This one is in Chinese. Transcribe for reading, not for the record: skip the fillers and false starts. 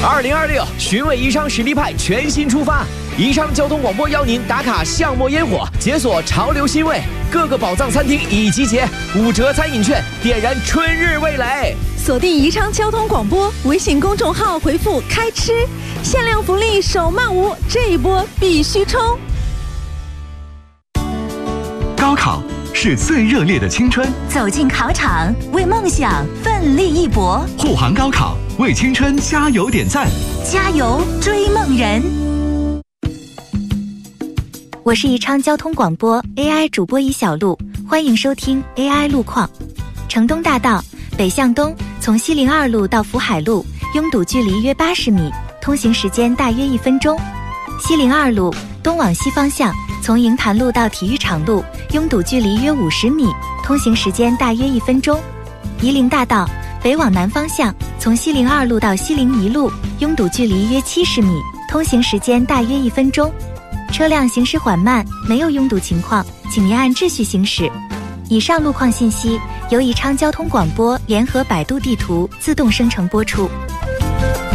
2026寻味宜昌实力派全新出发，宜昌交通广播邀您打卡巷陌烟火，解锁潮流新味，各个宝藏餐厅已集结，5折餐饮券点燃春日味蕾。 锁定宜昌交通广播微信公众号，回复“开吃”，限量福利手慢无，这一波必须冲！ 高考是最热烈的青春， 走进考场，为梦想奋力一搏。 护航高考，为青春加油点赞， 加油追梦人！我是宜昌交通广播 AI 主播尹小璐，欢迎收听 AI 路况。城东大道北向东，从西陵2路到福海路，拥堵距离约80米，通行时间大约1分钟。西陵2路东往西方向，从营潭路到体育场路，拥堵距离约50米，通行时间大约1分钟。夷陵大道北往南方向，从西陵2路到西陵1路，拥堵距离约70米，通行时间大约1分钟。车辆行驶缓慢，没有拥堵情况，请您按秩序行驶。以上路况信息由宜昌交通广播联合百度地图自动生成播出。